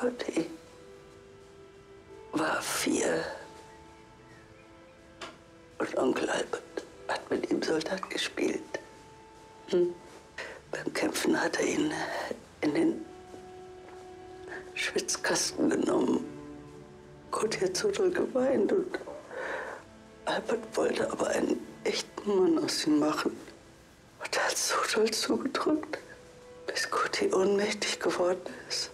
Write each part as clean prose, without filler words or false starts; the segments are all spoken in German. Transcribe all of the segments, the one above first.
Scotty war 4. Und Onkel Albert hat mit ihm Soldat gespielt. Beim Kämpfen hat er ihn in den Schwitzkasten genommen. Scotty hat so doll geweint und Albert wollte aber einen echten Mann aus ihm machen. Und er hat so doll zugedrückt, bis Scotty ohnmächtig geworden ist.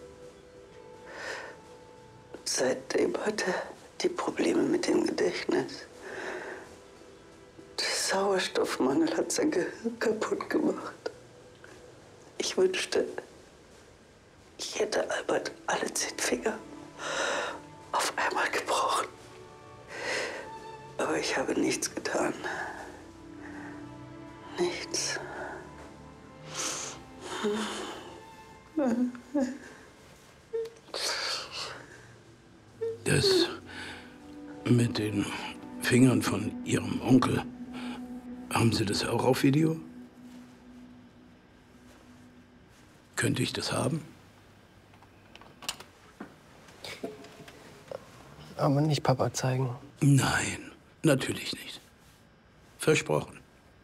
Seitdem hat er die Probleme mit dem Gedächtnis. Der Sauerstoffmangel hat sein Gehirn kaputt gemacht. Ich wünschte, ich hätte Albert alle 10 Finger auf einmal gebrochen. Aber ich habe nichts getan. Nichts. Das mit den Fingern von Ihrem Onkel, haben Sie das auch auf Video? Könnte ich das haben? Aber nicht Papa zeigen. Nein, natürlich nicht. Versprochen.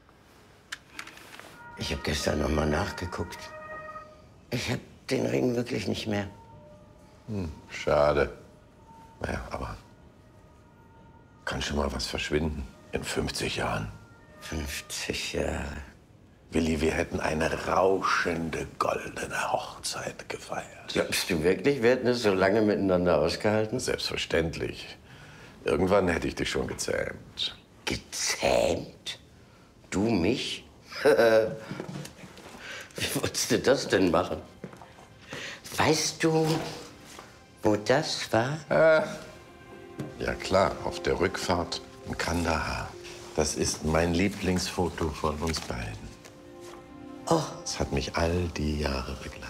Ich habe gestern noch mal nachgeguckt. Ich habe den Ring wirklich nicht mehr. Schade. Naja, aber kann schon mal was verschwinden in 50 Jahren. 50 Jahre. Willi, wir hätten eine rauschende goldene Hochzeit gefeiert. Glaubst du wirklich, wir hätten es so lange miteinander ausgehalten? Selbstverständlich. Irgendwann hätte ich dich schon gezähmt. Gezähmt? Du mich? Wie wolltest du das denn machen? Weißt du, wo das war? Ja klar, auf der Rückfahrt in Kandahar. Das ist mein Lieblingsfoto von uns beiden. Oh. Es hat mich all die Jahre begleitet.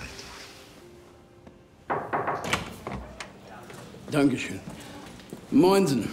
Dankeschön. Moinsen.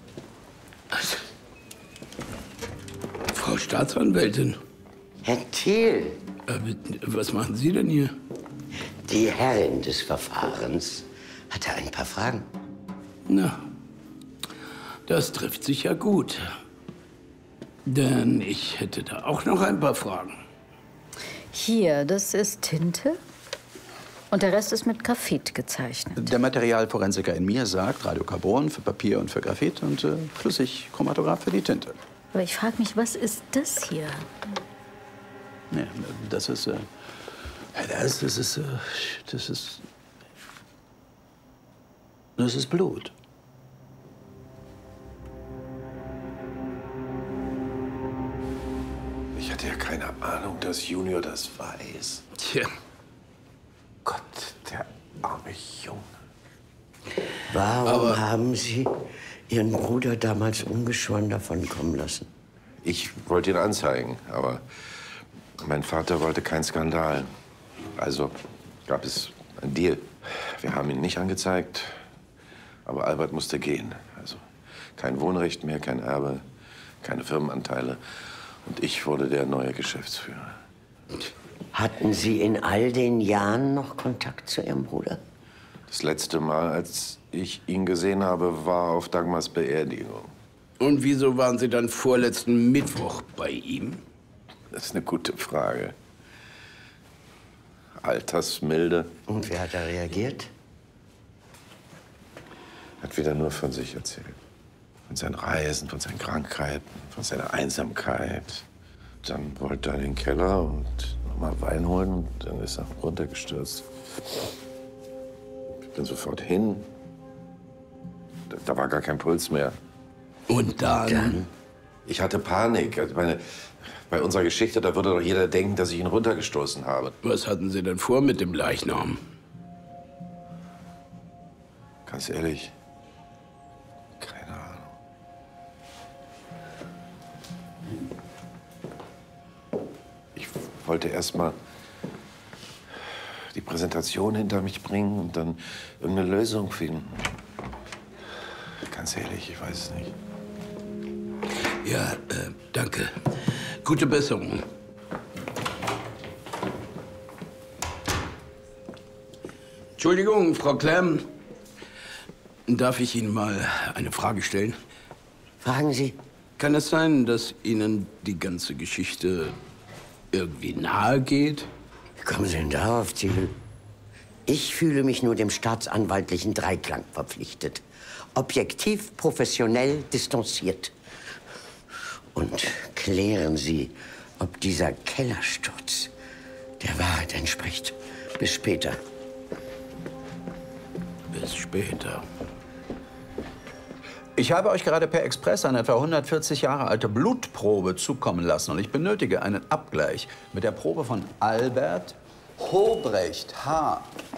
Frau Staatsanwältin. Herr Thiel. Was machen Sie denn hier? Die Herrin des Verfahrens hatte ein paar Fragen. Na, das trifft sich ja gut. Denn ich hätte da auch noch ein paar Fragen. Hier, das ist Tinte. Und der Rest ist mit Graphit gezeichnet. Der Materialforensiker in mir sagt Radiokarbon für Papier und für Graphit und Flüssigchromatograph für die Tinte. Aber ich frage mich, was ist das hier? Ja, das ist Blut. Ich hatte ja keine Ahnung, dass Junior das weiß. Tja. Gott, der arme Junge. Warum haben Sie Ihren Bruder damals ungeschoren davon kommen lassen? Ich wollte ihn anzeigen, aber mein Vater wollte keinen Skandal. Also gab es einen Deal. Wir haben ihn nicht angezeigt, aber Albert musste gehen. Also kein Wohnrecht mehr, kein Erbe, keine Firmenanteile. Und ich wurde der neue Geschäftsführer. Hatten Sie in all den Jahren noch Kontakt zu Ihrem Bruder? Das letzte Mal, als ich ihn gesehen habe, war auf Dagmars Beerdigung. Und wieso waren Sie dann vorletzten Mittwoch bei ihm? Das ist eine gute Frage. Altersmilde. Und wie hat er reagiert? Hat wieder nur von sich erzählt. Von seinen Reisen, von seinen Krankheiten, von seiner Einsamkeit. Dann wollte er in den Keller und nochmal Wein holen und dann ist er runtergestürzt. Ich bin sofort hin. Da war gar kein Puls mehr. Und dann? Ich hatte Panik. Also bei unserer Geschichte, da würde doch jeder denken, dass ich ihn runtergestoßen habe. Was hatten Sie denn vor mit dem Leichnam? Ganz ehrlich, keine Ahnung. Ich wollte erst mal die Präsentation hinter mich bringen und dann irgendeine Lösung finden. Ganz ehrlich, ich weiß es nicht. Ja, danke. Gute Besserung. Entschuldigung, Frau Klemm. Darf ich Ihnen mal eine Frage stellen? Fragen Sie. Kann es sein, dass Ihnen die ganze Geschichte irgendwie nahe geht? Wie kommen Sie denn darauf, Ziel? Ich fühle mich nur dem staatsanwaltlichen Dreiklang verpflichtet. Objektiv, professionell, distanziert. Und klären Sie, ob dieser Kellersturz der Wahrheit entspricht. Bis später. Bis später. Ich habe euch gerade per Express eine etwa 140 Jahre alte Blutprobe zukommen lassen. Und ich benötige einen Abgleich mit der Probe von Albert Hobrecht H.